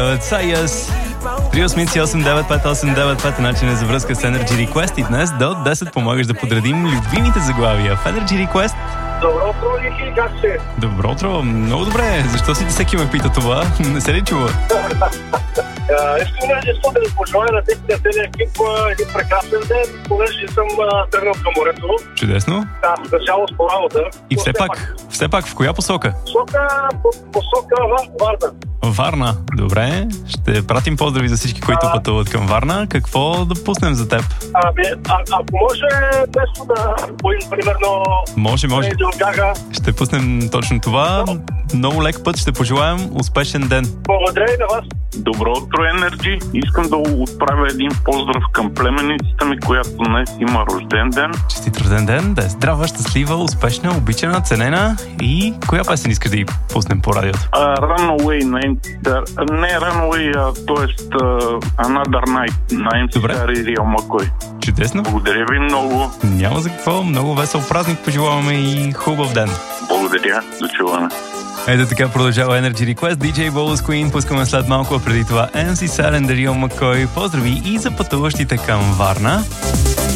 Стават Сайас. 388-958-958 е начинът за връзка с Energy Request и днес до 10 помагаш да подредим любимите заглавия в Energy Request. Добро утро, Ники, как си? Добро утро, много добре. Защо си всеки ме пита това? Не се ли чува? Искам да ви пожелая на техния целия екип един прекрасен ден, понеже съм тръгнал към морето. Чудесно. Начало с по работа. И все пак, в коя посока? Посока Варна. Варна, добре. Ще пратим поздрави за всички, които пътуват към Варна. Какво да пуснем за теб? Ако може, нещо да поим, примерно... Може. Ще пуснем точно това. Много лек път, ще пожелаем успешен ден. Благодаря и на вас. Добро утро, Energy. Искам да отправя един поздрав към племенницата ми, която днес има рожден ден. Честит рожден ден, да е здрава, щастлива, успешна, обичана, ценена. И коя песен искаш да й пуснем по радиото? Runaway на не Runaway, т.е. Another Night на MC Star и Реал Макой. Чудесно. Благодаря ви много. Няма за какво, много весел празник пожелаваме и хубав ден. Благодаря, до чуване. Ето така продължава Energy Request, DJ Bolus Queen, пускаме след малко, преди това MC Star и Реал Макой. Поздрави и за пътуващите към Варна.